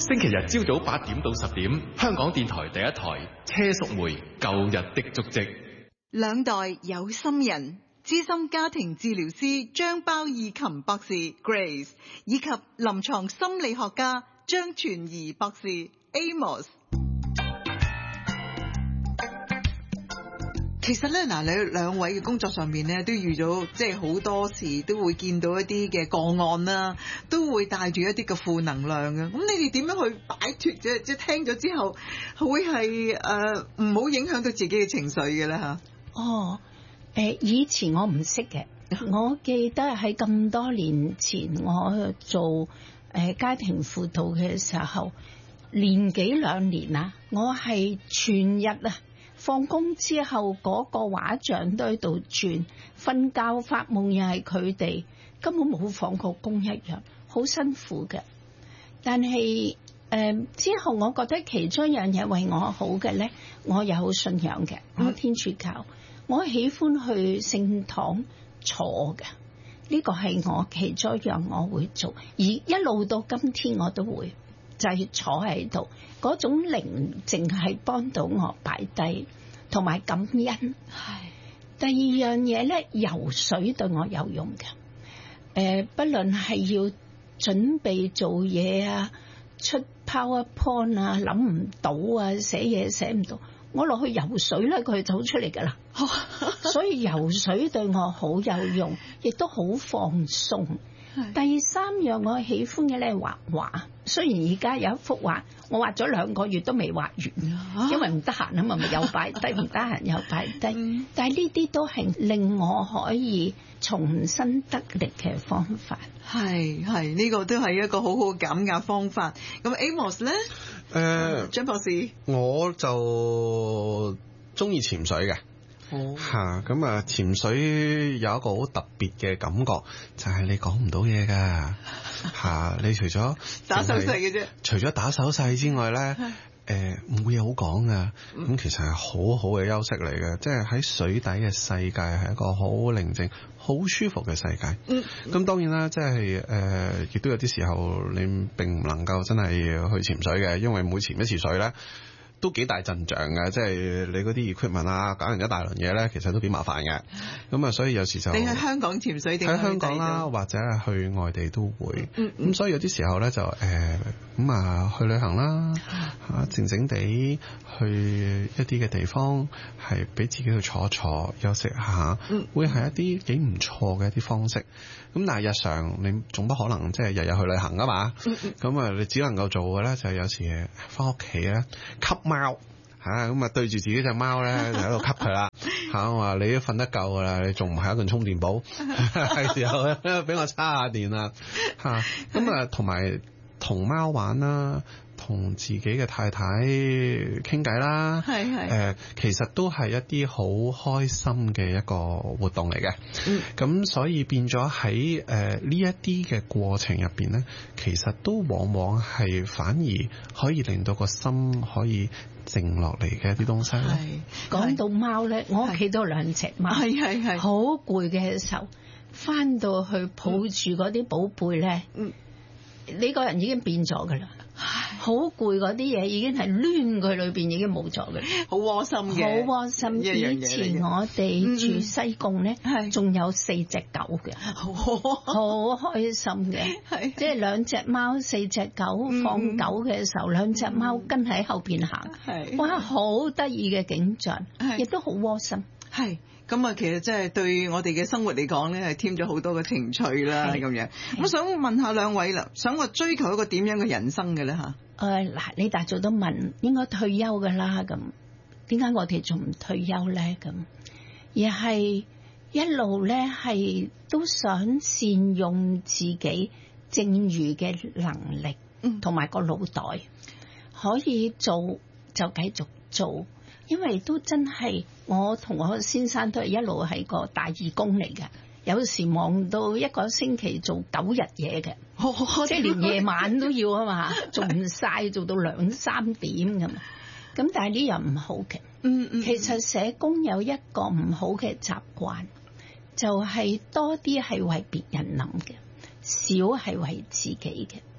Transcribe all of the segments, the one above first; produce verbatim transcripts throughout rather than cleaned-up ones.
星期日朝早八點到十點，香港電台第一台車淑梅舊日的足跡。 兩代有心人，資深家庭治療師張包義琴博士 Grace 以及臨床心理學家張傳儀博士 Amos。其實咧，嗱，你兩位嘅工作上面咧，都遇到即係好多時都會見到一啲嘅個案啦，都會帶住一啲嘅負能量嘅。咁你哋點樣去擺脫啫？即係聽咗之後，會係誒唔好影響到自己嘅情緒嘅咧嚇？ 哦，誒、呃，以前我唔識嘅，我記得喺咁多年前我做誒、呃、家庭輔導嘅時候，年幾兩年啊，我係全日啊。放工之後嗰個畫像都喺度轉，瞓覺發夢又係佢哋，根本冇放過工一樣，好辛苦嘅。但係誒、呃、之後，我覺得其中一樣嘢為我好嘅咧，我有信仰嘅，我天主教，我喜歡去聖堂坐嘅，呢個係我其中一樣我會做，而一路到今天我都會。就係坐喺度，嗰種寧靜係幫到我擺低，同埋感恩。係第二樣嘢咧，游水對我有用嘅。誒、呃，不論係要準備做嘢啊，出 PowerPoint 啊，諗唔到啊，寫嘢寫唔到，我落去游水咧，佢走出嚟噶啦。所以游水對我好有用，亦都好放鬆。第三樣我喜歡嘅咧，畫畫。雖然而家有一幅畫，我畫咗兩個月都未畫完，因為唔得閒啊嘛，咪又擺低，唔得閒又擺低。但係呢啲都係令我可以重新得力嘅方法。 係係，呢個都係一個好好嘅減壓方法。咁 Amos 咧，誒張博士， 我就中意潛水嘅。吓咁啊！潛水有一個好特別嘅感覺，就係、是、你講唔到嘢噶吓，你除咗打手勢嘅啫， 除咗打手勢之外咧，誒冇嘢好講噶。咁、嗯、其實係好好嘅休息嚟嘅，即係喺水底嘅世界係一個好寧靜、好舒服嘅世界。咁、嗯、當然啦，即係誒，亦都有啲時候你並唔能夠真係去潛水嘅，因為每潛一次水咧，都幾大陣仗嘅，即係你嗰啲 equipment 啊，搞完一大輪嘢咧，其實都幾麻煩嘅。咁啊，所以有時就你喺香港潛水定喺香港啦，或者係去外地都會。咁、嗯嗯、所以有啲時候咧就誒咁啊去旅行啦，嚇靜靜地去一啲嘅地方，係俾自己去坐坐休息下，嗯、會係一啲幾唔錯嘅一啲方式。咁但係日常你總不可能即係日日去旅行㗎嘛。咁啊、嗯，你只能夠做嘅咧就係有時返屋企咧吸貓嚇，咁啊對住自己隻貓咧就喺度吸佢啦嚇。我話你都瞓得夠㗎啦，你仲唔係一個充電寶？係時候咧俾我叉下電啦嚇。咁啊同埋同貓玩啦，同自己嘅太太傾偈啦，係係誒，其實都係一啲好開心嘅一個活動嚟嘅。咁、嗯、所以變咗喺誒呢一啲嘅過程入邊咧，其實都往往係反而可以令到個心可以靜落嚟嘅一啲東西咯。 講到貓咧，我屋企都有兩隻貓，係係係好攰嘅時候，翻到去抱住嗰啲寶貝咧，嗯，你個人已經變咗噶啦。好攰嗰啲嘢已經係攣佢裏邊已經冇咗嘅， 好窩心嘅， 好窩心。以前我哋住西貢咧，仲、嗯、有四隻狗嘅，好開心嘅，即係兩隻貓四隻狗、嗯、放狗嘅時候，兩隻貓跟喺後邊行，哇，好得意嘅景象，亦都好窩心， 係。咁啊，其實真係對我哋嘅生活嚟講咧，係添咗好多嘅情趣啦，咁樣。我想問下兩位啦，想我追求一個點樣嘅人生嘅咧吓？ 誒，嗱，你大早都問，應該退休噶啦，咁點解我哋仲唔退休咧？咁而係一路咧係都想善用自己剩餘嘅能力，同埋個腦袋可以做就繼續做。因為都真係，我同我先生都係一路係個大義工嚟嘅，有時忙到一個星期做九日嘢嘅，即係連夜晚都要啊嘛，做唔晒做到兩三點咁。咁但係呢樣唔好嘅，嗯嗯，其實社工有一個唔好嘅習慣，就係多啲係為別人諗嘅，少係為自己嘅。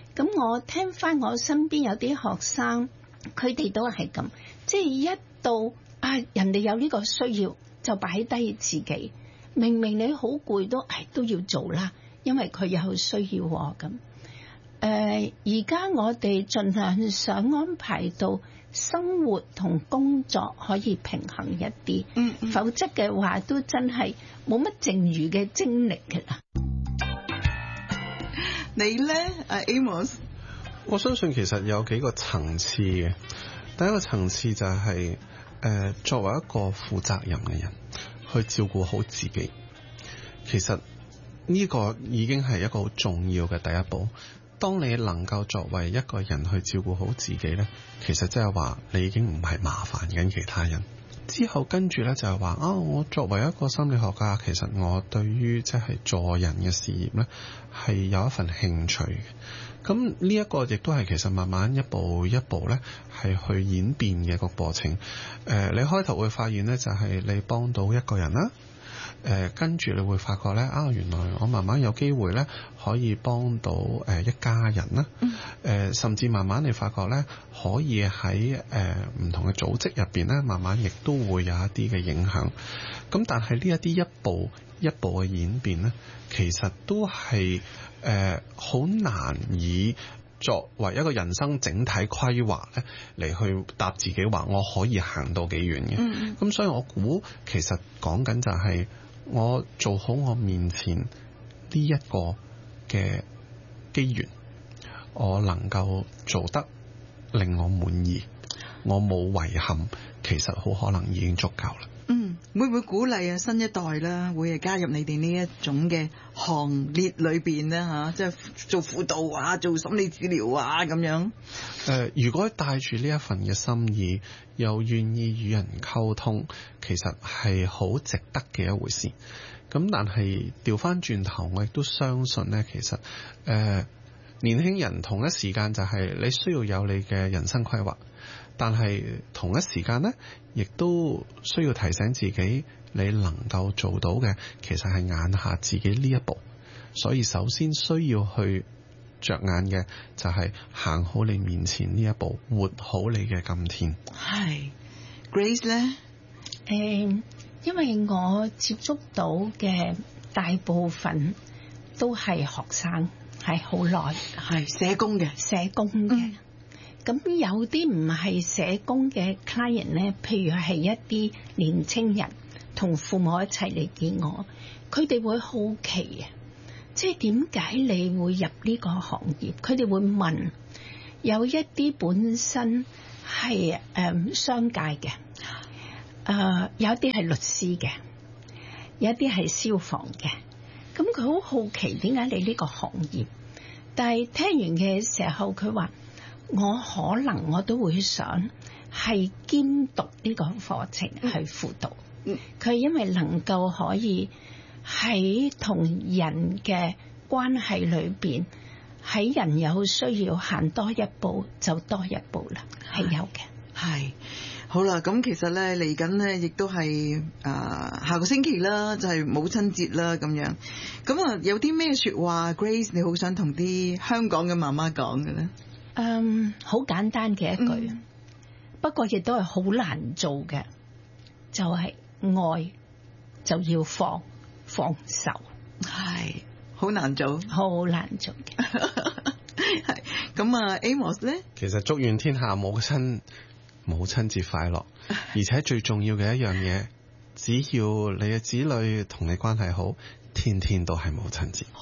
咁我聽翻我身邊有啲學生，佢哋都係咁，即係一到啊人哋有呢個需要就擺低自己，明明你好攰都誒都要做啦，因為佢有需要喎咁。誒而家我哋盡量想安排到生活同工作可以平衡一啲，嗯嗯，否則嘅話都真係冇乜剩餘嘅精力㗎啦。 你咧，阿 Amos？ 我相信其實有幾個層次嘅。第一個層次就係、是、誒、呃、作為一個負責任嘅人去照顧好自己，其實呢個已經係一個好重要嘅第一步。當你能夠作為一個人去照顧好自己呢，其實即係話你已經唔係麻煩緊其他人。之後跟住呢，就係話啊，我作為一個心理學家，其實我對於即係助人嘅事業呢係有一份興趣嘅。咁呢一個亦都係其實慢慢一步一步呢係去演變嘅一個過程。誒、呃，你開頭會發現呢，就係你幫到一個人啦。誒、呃、跟住你會發覺咧啊，原來我慢慢有機會咧可以幫到誒、呃、一家人啦。誒、嗯呃、甚至慢慢你發覺咧可以喺誒唔同嘅組織入邊咧，慢慢亦都會有一啲嘅影響。咁但係呢一啲一步一步嘅演變咧，其實都係誒好難以作為一個人生整體規劃咧嚟去答自己話我可以行到幾遠嘅。咁、嗯、所以我估其實講緊就係、是。我做好我面前呢一個嘅機緣，我能夠做得令我滿意，我冇遺憾，其實好可能已經足夠啦。 嗯，會唔會鼓勵啊新一代啦，會係加入你哋呢一種嘅行列裏邊咧嚇，即係做輔導啊，做心理治療啊咁樣。誒、 呃，如果帶住呢一份嘅心意，又願意與人溝通，其實係好值得嘅一回事。咁但係調翻轉頭，我亦都相信呢，其實誒、呃、年輕人同一時間就係你需要有你嘅人生規劃。但係同一時間呢，亦都需要提醒自己，你能夠做到嘅，其實係眼下自己呢一步。所以首先需要去着眼嘅，就係行好你面前呢一步，活好你嘅今天。 係 Grace 呢？ 誒，因為我接觸到嘅大部分都係學生，係好耐， 係社工嘅， 社工嘅。嗯咁有啲唔係社工嘅 client 咧，譬如係一啲年青人同父母一齊嚟見我，佢哋會好奇啊，即係點解你會入呢個行業？佢哋會問，有一啲本身係誒、呃、商界嘅，誒、呃、有啲係律師嘅，有啲係消防嘅，咁佢好好奇點解你呢個行業？但係聽完嘅時候，佢話。我可能我都會想係兼讀呢個課程去輔導，佢因為能夠可以喺同人嘅關係裏邊，喺人有需要行多一步就多一步啦，係有嘅。 係好啦，咁其實咧嚟緊咧亦都係誒下個星期啦，就係、是、母親節啦咁樣。咁啊有啲咩說話 Grace 你好想同啲香港嘅媽媽講嘅咧？ 嗯，好簡單嘅一句，嗯、不過亦都係好難做嘅，就係、是、愛就要放放手， 係好難做， 好難做嘅。 係咁啊 Amos 咧， 其實祝願天下母親母親節快樂，而且最重要嘅一樣嘢，只要你嘅子女同你關係好，天天都係母親節。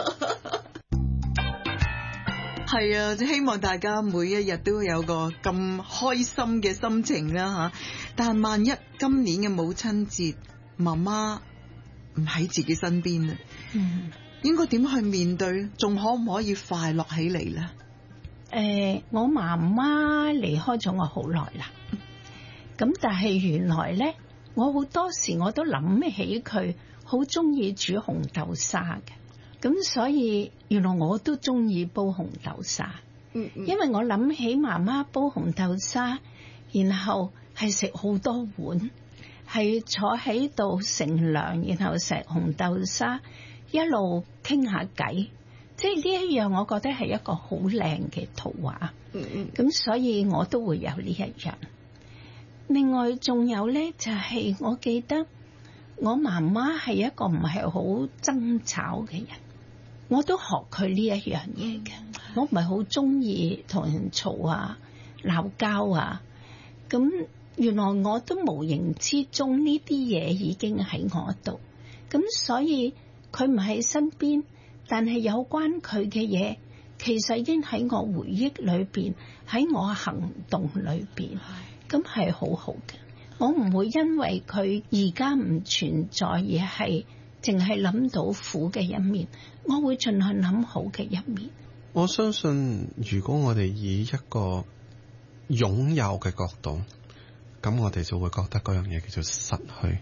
係啊，希望大家每一日都有個咁開心嘅心情啦吓。但萬一今年嘅母親節，媽媽唔喺自己身邊啊，嗯，應該點去面對？仲可唔可以快樂起嚟呢？ 誒、呃，我媽媽離開咗我好耐啦，咁但係原來咧，我好多時我都諗起佢好中意煮紅豆沙嘅。咁所以原來我都中意煲紅豆沙，嗯嗯，因為我諗起媽媽煲紅豆沙，然後係食好多碗，係坐喺度乘涼，然後食紅豆沙，一路傾下偈， 即係呢一樣，我覺得係一個好靚嘅圖畫。 嗯嗯。 咁所以我都會有呢一樣。另外仲有咧，就係、是、我記得我媽媽係一個唔係好爭吵嘅人，我都學佢呢一樣嘢嘅。我唔係好中意同人嘈啊、鬧交啊。咁原來我都無形之中呢啲嘢已經喺我度。咁所以佢唔喺身邊，但係有關佢嘅嘢，其實已經喺我回憶裏邊，喺我行動裏邊，咁係好好嘅。我唔會因為佢而家唔存在而係淨係諗到苦嘅一面，我會盡量諗好嘅一面。 我相信如果我哋以一個擁有嘅角度，咁我哋就會覺得嗰樣嘢叫做失去。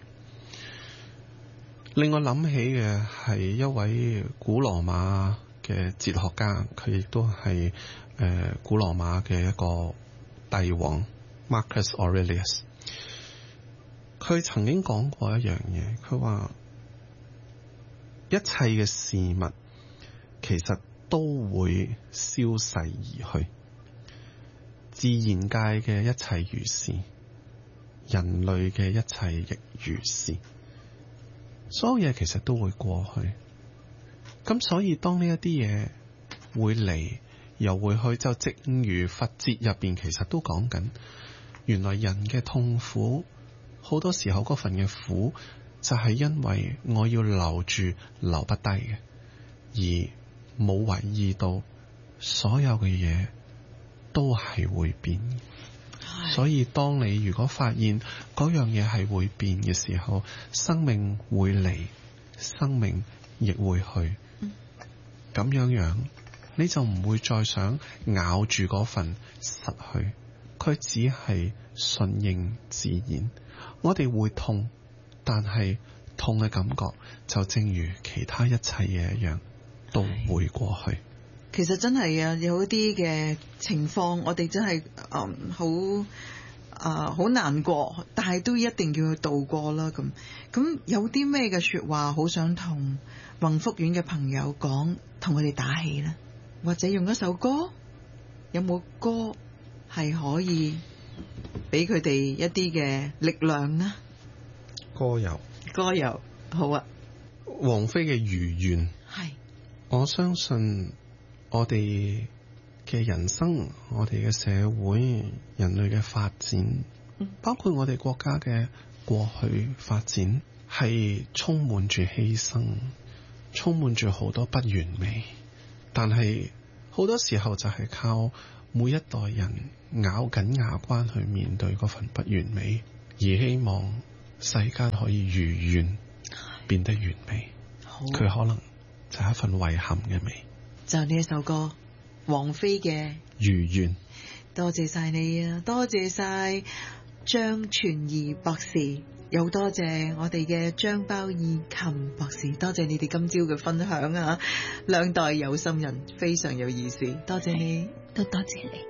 令我諗起嘅係一位古羅馬嘅哲學家，佢亦都係誒、呃、古羅馬嘅一個帝王 Marcus Aurelius。佢曾經講過一樣嘢，佢話一切嘅事物其實都會消逝而去，自然界嘅一切如是，人類嘅一切亦如是。所有嘢其實都會過去，咁所以當呢一啲嘢會嚟又會去，就正如佛節入邊其實都講緊，原來人嘅痛苦好多時候嗰份嘅苦就係因為我要留住留不低嘅，而冇為意到所有嘅嘢都係會變。所以當你如果發現嗰樣嘢係會變嘅時候，生命會嚟，生命亦會去，咁、嗯、樣樣你就唔會再想咬住嗰份失去，佢只係順應自然。我哋會痛，但係痛嘅感覺就正如其他一切嘢一樣，都會過去。 其實真係啊，有一啲嘅情況，我哋真係誒好誒好難過，但係都一定要去度過啦。咁咁有啲咩嘅說話，好想同宏福苑嘅朋友講，同佢哋打氣咧，或者用一首歌，有冇歌係可以俾佢哋一啲嘅力量呢？ 歌有， 歌有，好啊。 王菲嘅《如願》係，我相信。我哋嘅人生，我哋嘅社會，人類嘅發展，包括我哋國家嘅過去發展，係充滿住犧牲，充滿住好多不完美。但係好多時候就係靠每一代人咬緊牙關去面對嗰份不完美，而希望世間可以如願變得完美。佢可能就係一份遺憾嘅美。 就呢一首歌，王菲嘅《 如願》。 多謝晒你啊，多謝晒張傳儀博士，又多謝我哋嘅張包義琴博士，多謝你哋今朝嘅分享啊！兩代有心人非常有意思，多謝你， 都多謝你。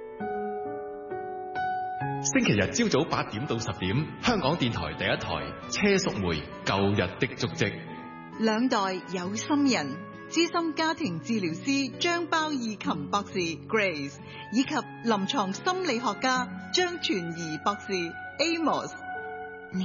星期日朝早八點到十點，香港電台第一台車淑梅舊日的足跡。 兩代有心人。資深家庭治療師張包義琴博士 Grace， 以及臨床心理學家張傳儀博士 Amos。